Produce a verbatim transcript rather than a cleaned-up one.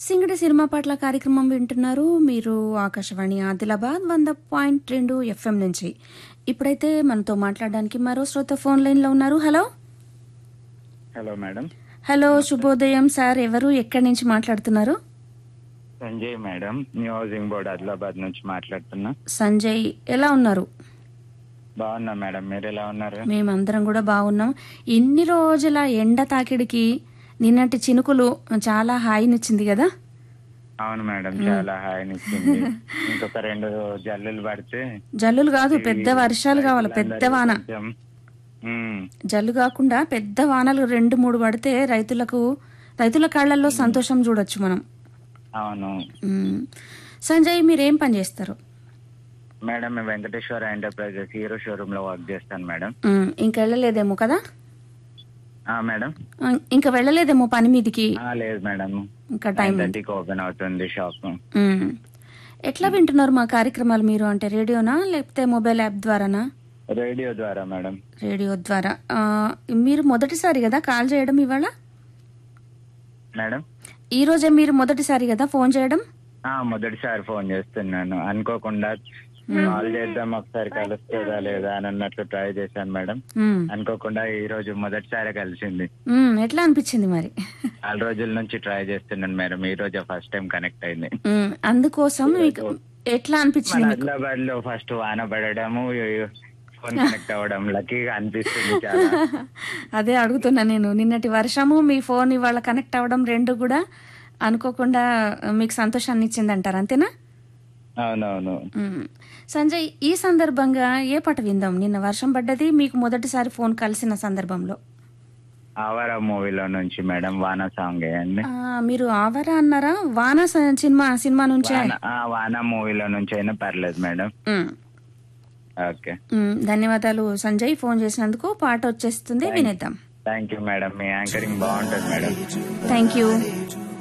సింగడి cinema పాటల కార్యక్రమం వింటున్నారు మీరు ఆకాశవాణి ఆదిలాబాద్ వంద పాయింట్ రెండు ఎఫ్ఎం నుంచి. ఇప్పుడైతే మనతో మాట్లాడడానికి మరో శ్రోత ఫోన్ లైన్ లో ఉన్నారు. Hello hello madam. హలో శుభోదయం సార్. ఎవరు ఎక్కడి నుంచి మాట్లాడుతున్నారు? Sanjay madam, new housing board Adilabad నుంచి మాట్లాడుతున్నా. సంజయ్, ఎలా ఉన్నారు? బాగున్నా మేడం, మీరు ఎలా ఉన్నారు? మేమందరం కూడా బాగున్నాం. ఇన్ని రోజుల ఎండ తాకిడికి నిన్నటి చినుకులు చాలా హాయినిచ్చింది కదా? అవును మేడం, చాలా హాయినిచ్చింది. ఇంకొక రెండు జల్లులు పడితే. జల్లులు కాదు, పెద్ద వర్షాలు కావాలి, పెద్ద వాన. ఉమ్, జల్లు కాకుండా పెద్ద వానలు రెండు మూడు పడితే రైతులకు రైతుల కాళ్లలో సంతోషం చూడొచ్చు మనం. అవును మ్మ్. సంజయ్, మీరేం పని చేస్తారు? మేడం, మేము వెంకటేశ్వర ఎంటర్ప్రైజెస్ హీరో షోరూమ్ లో వర్క్ చేస్తాను మేడం. మ్మ్. ఇంక వెళ్ళలేదేమో కదా? ఆ మేడం, ఆ, ఇంకా వెళ్ళలేదేమో పని మీదికి? ఆ లేదు మేడం, ఇంకా టైం ఉంది. థర్టీకి ఓపెన్ అవుతుంది షాప్. మ్మ్. ఎట్లా వింటున్నారు మా కార్యక్రమాలు మీరు? అంటే రేడియోనా లేకపోతే మొబైల్ యాప్ ద్వారానా? రేడియో ద్వారా మేడం. రేడియో ద్వారా. ఆ, మీరు మొదటిసారి కదా కాల్ చేయడం ఇవాళ? మేడం, ఈ రోజే మీరు మొదటిసారి కదా ఫోన్ చేయడం? ఆ మొదటిసారి ఫోన్ చేస్తున్నాను. అనుకోకుండా కాల్ చేద్దాం ఒకసారి కలుస్తుందా లేదా అని అన్నట్లు ట్రై చేశాను మేడం. మ్మ్. అనుకోకుండా ఈ రోజు మొదటిసారి కలిసింది. మ్మ్. ఎట్లా అనిపించింది మరి? చాలా రోజుల నుంచి ట్రై చేస్తున్నాను మేడం, ఈ రోజు ఫస్ట్ టైం కనెక్ట్ అయింది. మ్మ్. అందుకోసం మీకు ఎట్లా అనిపించింది మన మీకు? ఆదిలాబాద్ లో ఫస్ట్ వాన పడడము, ఫోన్ కనెక్ట్ అవ్వడం లక్కీగా అనిపిస్తుంది చాలా. అదే అడుగుతున్నా నేను. నిన్నటి వర్షము, మీ ఫోన్ ఇవాళ కనెక్ట్ అవ్వడం రెండు కూడా అనుకోకుండా మీకు సంతోషాన్ని ఇచ్చింది అంటారు, అంతేనా? అవునవును. మ్మ్. సంజయ్, ఈ సందర్భంగా ఏ పాట విందాం? నిన్న వర్షం పడ్డది, మీకు మొదటిసారి ఫోన్ కలిసిన సందర్భంలో. ఆవారా మూవీలో నుంచి మేడం, వాన సాంగ్ వేయండి. ఆ, మీరు ఆవరా అన్నారా? వాన స- సినిమా సినిమా నుంచే? వాన ఆ, వాన మూవీలో నుంచి అయినా పర్లేదు మేడం. మ్మ్. ఓకే, మ్మ్. ధన్యవాదాలు సంజయ్, ఫోన్ చేసినందుకు. పాట వచ్చేస్తుంది, వినేద్దాం. Thank you madam, me anchoring బాగుంటుంది మేడం. Thank you.